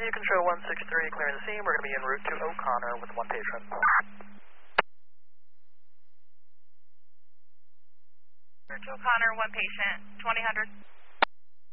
you can show 163 clearing the scene. We're going to be en route to O'Connor with one patient. Route to O'Connor, one patient, 2000.